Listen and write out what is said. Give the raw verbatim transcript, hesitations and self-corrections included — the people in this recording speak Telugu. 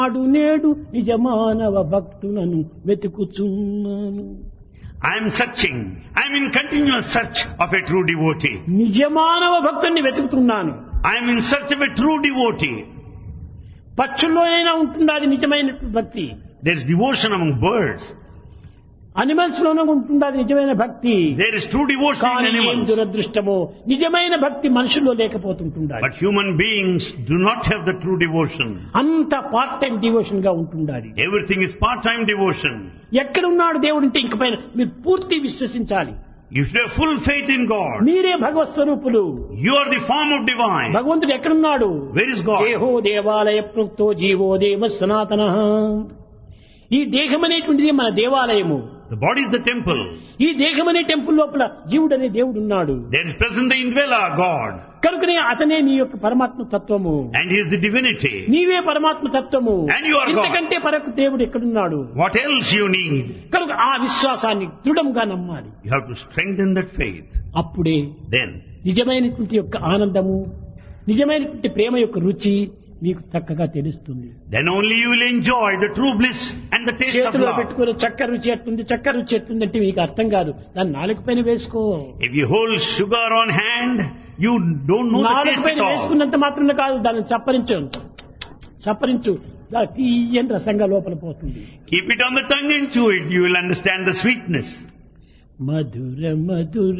నాడు నేడు నిజమానవ భక్తులను వెతుకుచున్నాను. I am searching. I am in continuous search of a true devotee. నిజమానవ భక్తుని వెతుకుతున్నాను. I am in search of a true devotee. పక్షుల్లోనైనా ఉంటుంది అది నిజమైన భక్తి. There is devotion among birds. Animals లోనే ఉంటుంది అది నిజమైన భక్తి. There is true devotion in కానీ ఏం animals. దురదృష్టమో నిజమైన భక్తి మనుషుల్లో లేకపోతుంటుంది. But human beings do not have the true devotion. అంత పార్ట్ టైం డివోషన్ గా ఉంటుండాలి. Everything is part-time devotion. ఎక్కడున్నాడు దేవుడు అంటే ఇంక పైన మీరు పూర్తి విశ్వసించాలి. You should have full faith in God. మీరే భగవత్ స్వరూపులు. You are the form of divine. భగవంతుడు ఎక్కడున్నాడు? Where is God? దేహో దేవాలయ ప్రోక్తో జీవో దేవ సనాతనః. ఈ దేహం అనేటువంటిది మన దేవాలయము. The body is the temple. ఈ దేహం అనే టెంపుల్ లోపల జీవుడు అనే దేవుడు ఉన్నాడు. There is present the indweller, God. కనుకనే అతనే నీ యొక్క పరమాత్మ తత్వము. And He is the divinity. నీవే పరమాత్మ తత్వము. And you are God. ఇంతకంటే పరకు దేవుడు ఎక్కడున్నాడు? What else you need? కనుక ఆ విశ్వాసాన్ని దృఢంగా నమ్మాలి. You have to strengthen that faith. అప్పుడే Then నిజమైనటువంటి యొక్క ఆనందము, నిజమైనటువంటి ప్రేమ యొక్క రుచి మీకు చక్కగా తెలుస్తుంది. Then only you will enjoy the true bliss and the taste of చేతిలో love. పెట్టుకుని చక్కెర రుచి ఎట్టుంది, చక్కెర రుచి ఎట్టుంది అంటే మీకు అర్థం కాదు. దాన్ని నాలుక పైన వేసుకో. If you hold sugar on hand, you don't know the నాలుక taste పైన at all. వేసుకున్నంత మాత్రమే కాదు, దాన్ని చప్పరించు చప్పరించు తీయని రసంగా లోపల పోతుంది. Keep it on the tongue and chew it. You will understand the sweetness. Mathura Mathura